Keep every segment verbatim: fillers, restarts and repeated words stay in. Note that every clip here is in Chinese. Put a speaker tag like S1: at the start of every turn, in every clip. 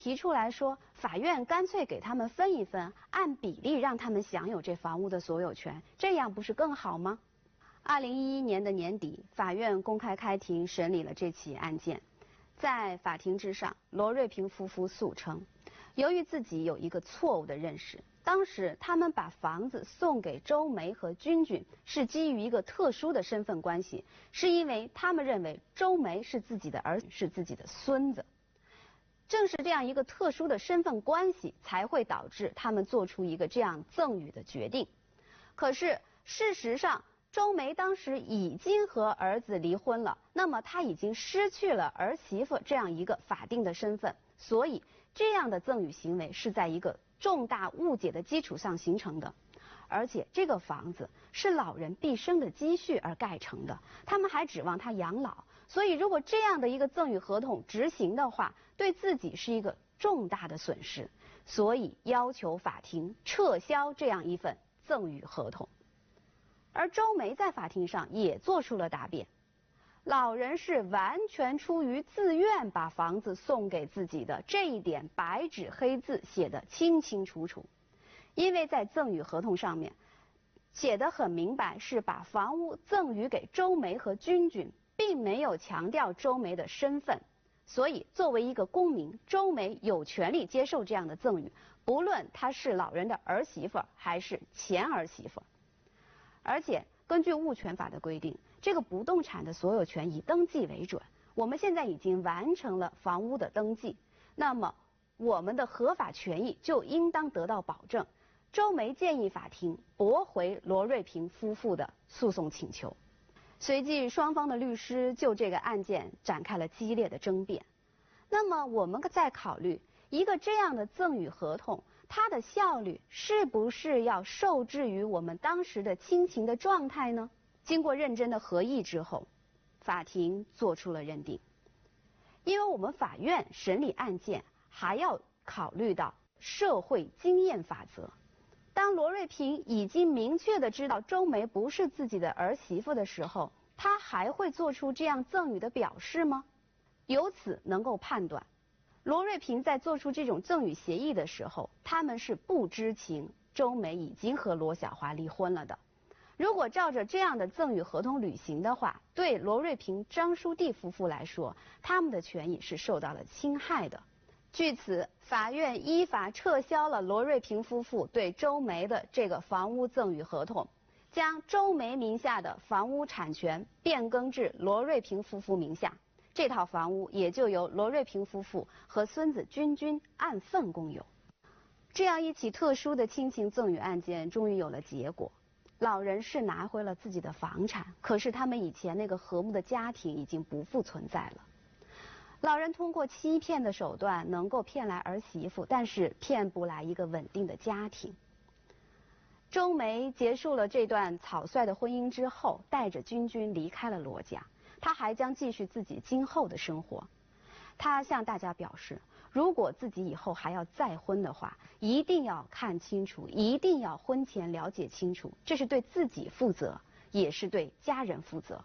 S1: 提出来说，法院干脆给他们分一分，按比例让他们享有这房屋的所有权，这样不是更好吗？二零一一年的年底，法院公开开庭审理了这起案件。在法庭之上，罗瑞平夫妇诉称，由于自己有一个错误的认识，当时他们把房子送给周梅和君君是基于一个特殊的身份关系，是因为他们认为周梅是自己的儿子，是自己的孙子。正是这样一个特殊的身份关系，才会导致他们做出一个这样赠与的决定。可是事实上，周梅当时已经和儿子离婚了，那么她已经失去了儿媳妇这样一个法定的身份，所以这样的赠与行为是在一个重大误解的基础上形成的。而且这个房子是老人毕生的积蓄而盖成的，他们还指望他养老，所以如果这样的一个赠与合同执行的话，对自己是一个重大的损失，所以要求法庭撤销这样一份赠与合同。而周梅在法庭上也做出了答辩，老人是完全出于自愿把房子送给自己的，这一点白纸黑字写得清清楚楚。因为在赠与合同上面写得很明白，是把房屋赠与给周梅和君君，并没有强调周梅的身份，所以作为一个公民，周梅有权利接受这样的赠与，不论她是老人的儿媳妇还是前儿媳妇。而且根据物权法的规定，这个不动产的所有权以登记为准，我们现在已经完成了房屋的登记，那么我们的合法权益就应当得到保证。周梅建议法庭驳回罗瑞平夫妇的诉讼请求。随即双方的律师就这个案件展开了激烈的争辩。那么我们再考虑一个这样的赠与合同，它的效率是不是要受制于我们当时的亲情的状态呢？经过认真的合议之后，法庭做出了认定。因为我们法院审理案件还要考虑到社会经验法则。当罗瑞平已经明确的知道周梅不是自己的儿媳妇的时候，他还会做出这样赠与的表示吗？由此能够判断，罗瑞平在做出这种赠与协议的时候，他们是不知情周梅已经和罗小华离婚了的。如果照着这样的赠与合同履行的话，对罗瑞平、张书娣夫妇来说，他们的权益是受到了侵害的。据此，法院依法撤销了罗瑞平夫妇对周梅的这个房屋赠与合同，将周梅名下的房屋产权变更至罗瑞平夫妇名下，这套房屋也就由罗瑞平夫妇和孙子君君按份共有。这样一起特殊的亲情赠与案件终于有了结果，老人是拿回了自己的房产，可是他们以前那个和睦的家庭已经不复存在了。老人通过欺骗的手段能够骗来儿媳妇，但是骗不来一个稳定的家庭。周梅结束了这段草率的婚姻之后，带着君君离开了罗家，她还将继续自己今后的生活。她向大家表示，如果自己以后还要再婚的话，一定要看清楚，一定要婚前了解清楚，这是对自己负责，也是对家人负责。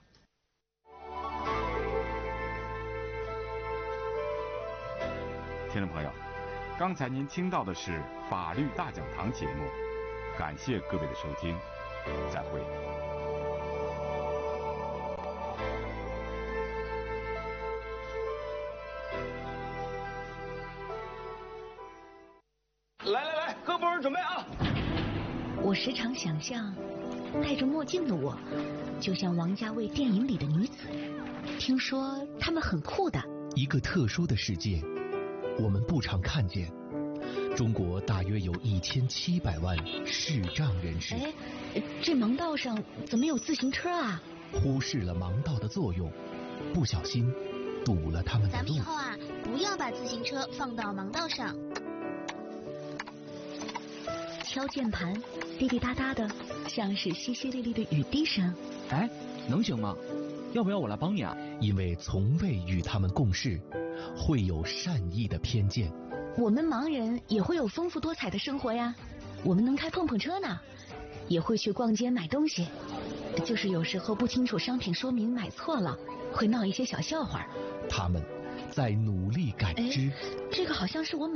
S2: 听众朋友，刚才您听到的是法律大讲堂节目，感谢各位的收听，再会。
S3: 来来来，各部门准备啊！
S4: 我时常想象，戴着墨镜的我，就像王家卫电影里的女子。听说她们很酷的。
S5: 一个特殊的世界。我们不常看见，中国大约有一千七百万视障人士。
S4: 哎，这盲道上怎么有自行车啊？
S5: 忽视了盲道的作用，不小心堵了他们的路。
S6: 咱们以后啊，不要把自行车放到盲道上。
S4: 敲键盘，滴滴答答的，像是淅淅沥沥的雨滴声。
S7: 哎，能行吗？要不要我来帮你啊？
S5: 因为从未与他们共事，会有善意的偏见。
S4: 我们盲人也会有丰富多彩的生活呀，我们能开碰碰车呢，也会去逛街买东西，就是有时候不清楚商品说明买错了，会闹一些小笑话。
S5: 他们在努力感知。
S4: 这个好像是我